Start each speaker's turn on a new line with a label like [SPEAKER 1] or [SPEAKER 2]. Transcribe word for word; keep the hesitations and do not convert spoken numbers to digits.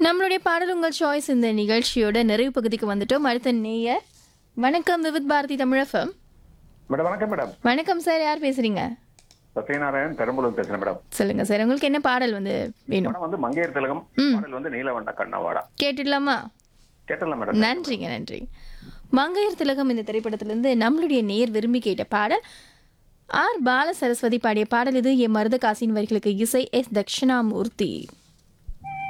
[SPEAKER 1] நம்மளுடைய பாடல் உங்கள் சாய்ஸ் இந்த நிகழ்ச்சியோட நிறைவு பகுதிக்கு வந்துட்டோம். அடுத்த நேயர். வணக்கம் விவித் பாரதி தமிழ் எஃப்எம்.
[SPEAKER 2] மேடம் வணக்கம் மேடம்.
[SPEAKER 1] வணக்கம் சார், யார் பேசுறீங்க?
[SPEAKER 2] சத்யநாராயணன் பெரம்பலூர் பேசுறேன் மேடம்.
[SPEAKER 1] சொல்லுங்க சார், உங்களுக்கு என்ன பாடல் வந்து வேணும்?
[SPEAKER 2] படம் வந்து மங்கையர் திலகம்,
[SPEAKER 1] ம்.
[SPEAKER 2] பாடல் வந்து நீலவண்ண கண்ணவாடா.
[SPEAKER 1] கேட்டுடலாமா?
[SPEAKER 2] கேட்டலாம் மேடம்.
[SPEAKER 1] நன்றிங்க, நன்றி. மங்கையர் திலகம் இந்த திரைப்படத்திலிருந்து நம்மளுடைய நேர் விரும்பி கேட்ட பாடல். ஆர் பால சரஸ்வதி பாடிய பாடல் இது. எம் மருதகாசின் வரிகளுக்கு இசை எஸ் தட்சிணாமூர்த்தி.